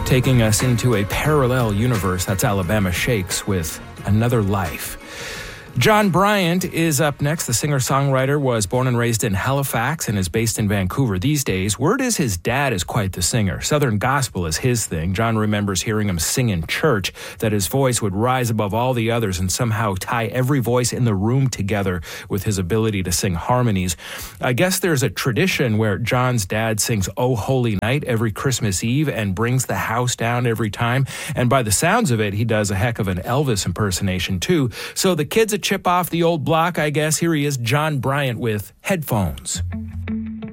taking us into a parallel universe. That's Alabama Shakes with Another Life. John Bryant is up next. The singer-songwriter was born and raised in Halifax and is based in Vancouver these days. Word is his dad is quite the singer. Southern gospel is his thing. John remembers hearing him sing in church, that his voice would rise above all the others and somehow tie every voice in the room together with his ability to sing harmonies. I guess there's a tradition where John's dad sings "Oh Holy Night" every Christmas Eve and brings the house down every time. And by the sounds of it, he does a heck of an Elvis impersonation too. So the kid's a chip off the old block, I guess. Here he is, John Bryant with Headphones.